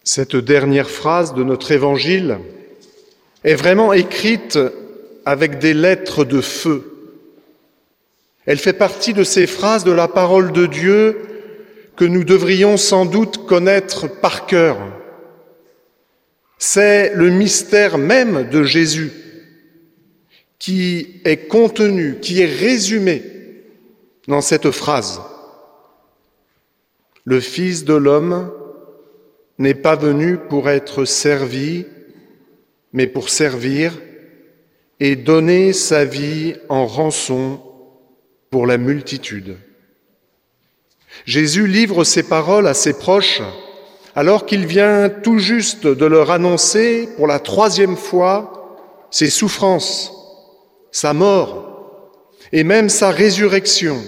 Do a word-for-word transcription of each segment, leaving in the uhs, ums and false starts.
Cette dernière phrase de notre évangile est vraiment écrite avec des lettres de feu. Elle fait partie de ces phrases de la parole de Dieu que nous devrions sans doute connaître par cœur. C'est le mystère même de Jésus qui est contenu, qui est résumé dans cette phrase. Le Fils de l'homme n'est pas venu pour être servi, mais pour servir et donner sa vie en rançon pour la multitude. Jésus livre ces paroles à ses proches alors qu'il vient tout juste de leur annoncer pour la troisième fois ses souffrances, sa mort et même sa résurrection.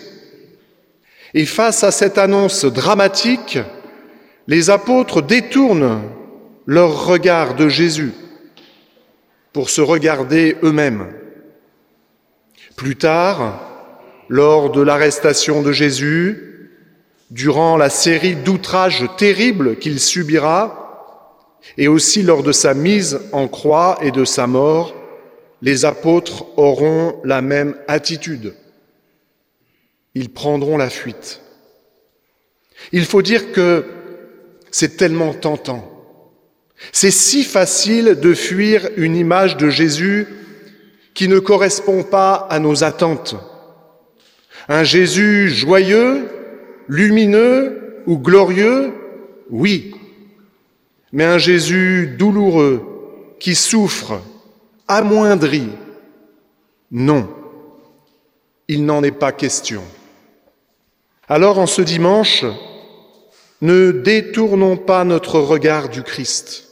Et face à cette annonce dramatique, les apôtres détournent leur regard de Jésus pour se regarder eux-mêmes. Plus tard, lors de l'arrestation de Jésus, durant la série d'outrages terribles qu'il subira, et aussi lors de sa mise en croix et de sa mort, les apôtres auront la même attitude. Ils prendront la fuite. Il faut dire que c'est tellement tentant. C'est si facile de fuir une image de Jésus qui ne correspond pas à nos attentes. Un Jésus joyeux, lumineux ou glorieux, oui, mais un Jésus douloureux, qui souffre, amoindri, non, il n'en est pas question. Alors en ce dimanche, ne détournons pas notre regard du Christ.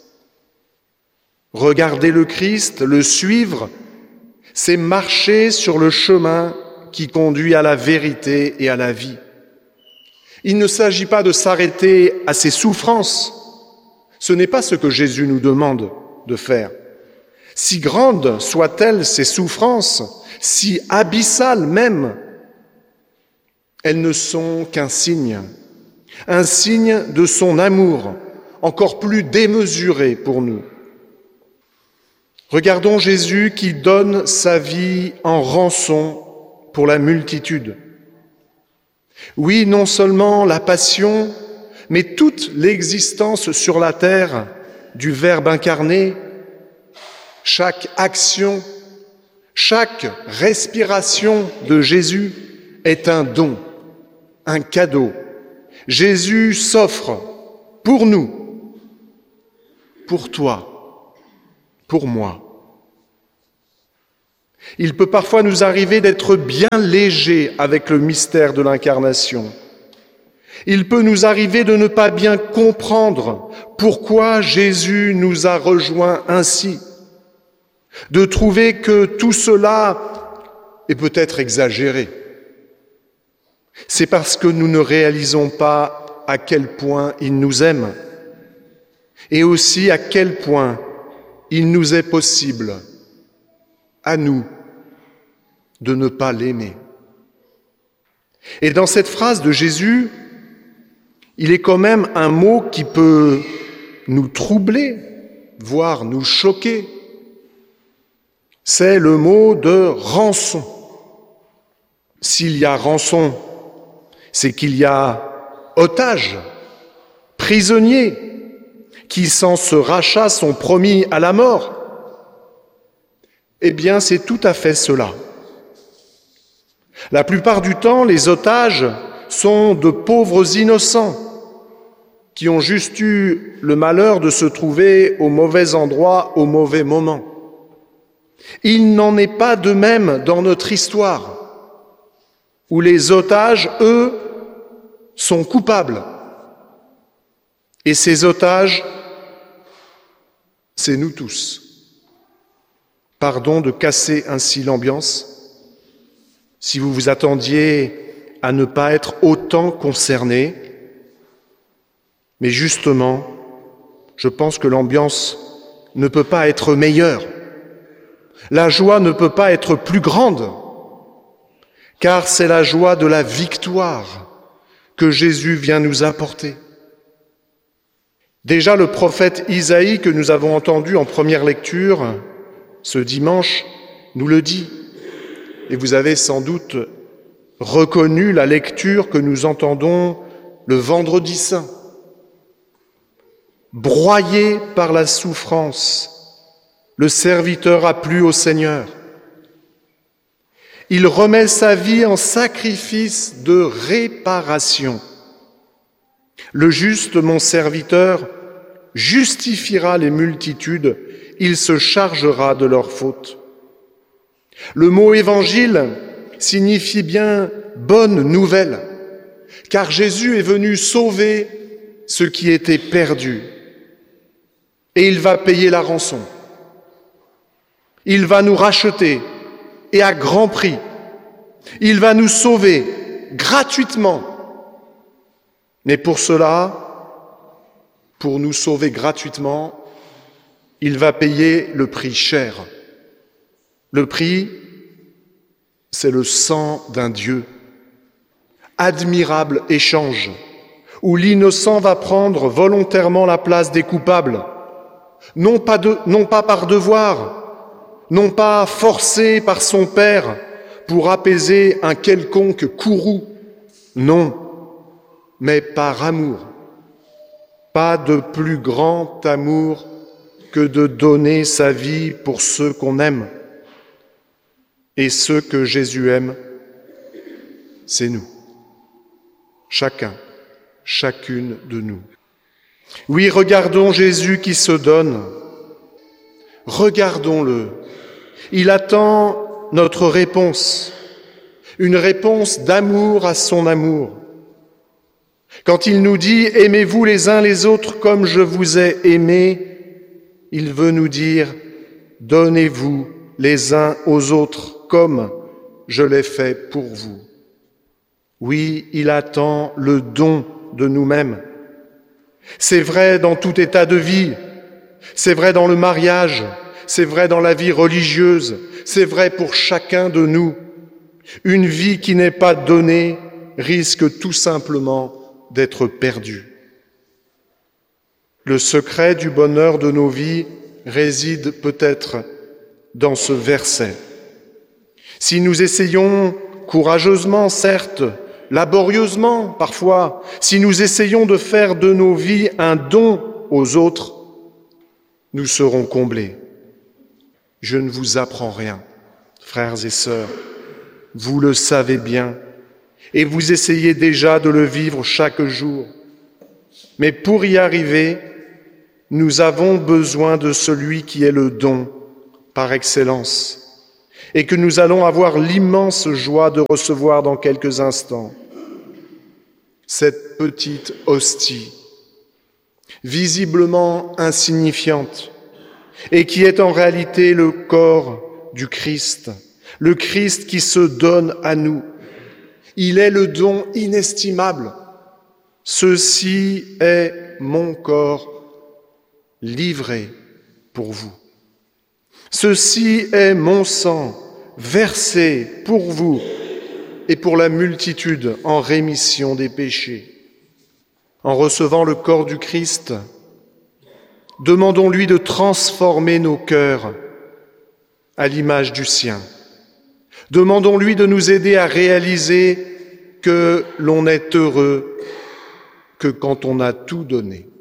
Regarder le Christ, le suivre, c'est marcher sur le chemin qui conduit à la vérité et à la vie. Il ne s'agit pas de s'arrêter à ses souffrances. Ce n'est pas ce que Jésus nous demande de faire. Si grandes soient-elles ces souffrances, si abyssales même, elles ne sont qu'un signe, un signe de son amour, encore plus démesuré pour nous. Regardons Jésus qui donne sa vie en rançon pour la multitude. Oui, non seulement la passion, mais toute l'existence sur la terre du Verbe incarné, chaque action, chaque respiration de Jésus est un don, un cadeau. Jésus s'offre pour nous, pour toi, pour moi. Il peut parfois nous arriver d'être bien légers avec le mystère de l'incarnation. Il peut nous arriver de ne pas bien comprendre pourquoi Jésus nous a rejoints ainsi, de trouver que tout cela est peut-être exagéré. C'est parce que nous ne réalisons pas à quel point il nous aime et aussi à quel point il nous est possible, à nous, de ne pas l'aimer. Et dans cette phrase de Jésus, il est quand même un mot qui peut nous troubler, voire nous choquer. C'est le mot de rançon. S'il y a rançon, c'est qu'il y a otages, prisonniers, qui sans ce rachat sont promis à la mort. Eh bien, c'est tout à fait cela. La plupart du temps, les otages sont de pauvres innocents qui ont juste eu le malheur de se trouver au mauvais endroit, au mauvais moment. Il n'en est pas de même dans notre histoire, où les otages, eux, sont coupables. Et ces otages, c'est nous tous. Pardon de casser ainsi l'ambiance. Si vous vous attendiez à ne pas être autant concernés, mais justement, je pense que l'ambiance ne peut pas être meilleure. La joie ne peut pas être plus grande, car c'est la joie de la victoire que Jésus vient nous apporter. Déjà le prophète Isaïe que nous avons entendu en première lecture ce dimanche nous le dit. Et vous avez sans doute reconnu la lecture que nous entendons le vendredi saint. Broyé par la souffrance, le serviteur a plu au Seigneur. Il remet sa vie en sacrifice de réparation. Le juste, mon serviteur, justifiera les multitudes, il se chargera de leurs fautes. Le mot évangile signifie bien bonne nouvelle, car Jésus est venu sauver ce qui était perdu. Et il va payer la rançon. Il va nous racheter, et à grand prix. Il va nous sauver gratuitement. Mais pour cela, pour nous sauver gratuitement, il va payer le prix cher. Le prix, c'est le sang d'un Dieu. Admirable échange, où l'innocent va prendre volontairement la place des coupables, non pas, de, non pas par devoir, non pas forcé par son père pour apaiser un quelconque courroux, non, mais par amour. Pas de plus grand amour que de donner sa vie pour ceux qu'on aime. Et ceux que Jésus aime, c'est nous. Chacun, chacune de nous. Oui, regardons Jésus qui se donne. Regardons-le. Il attend notre réponse, une réponse d'amour à son amour. Quand il nous dit « Aimez-vous les uns les autres comme je vous ai aimés », il veut nous dire « Donnez-vous les uns aux autres comme je l'ai fait pour vous ». Oui, il attend le don de nous-mêmes. C'est vrai dans tout état de vie, c'est vrai dans le mariage, c'est vrai dans la vie religieuse, c'est vrai pour chacun de nous. Une vie qui n'est pas donnée risque tout simplement d'être perdue. Le secret du bonheur de nos vies réside peut-être dans ce verset. Si nous essayons courageusement, certes, laborieusement parfois, si nous essayons de faire de nos vies un don aux autres, nous serons comblés. Je ne vous apprends rien, frères et sœurs, vous le savez bien, et vous essayez déjà de le vivre chaque jour. Mais pour y arriver, nous avons besoin de celui qui est le don par excellence, et que nous allons avoir l'immense joie de recevoir dans quelques instants. Cette petite hostie, visiblement insignifiante, et qui est en réalité le corps du Christ, le Christ qui se donne à nous. Il est le don inestimable. Ceci est mon corps livré pour vous. Ceci est mon sang versé pour vous et pour la multitude en rémission des péchés. En recevant le corps du Christ, demandons-lui de transformer nos cœurs à l'image du sien. Demandons-lui de nous aider à réaliser que l'on est heureux que quand on a tout donné.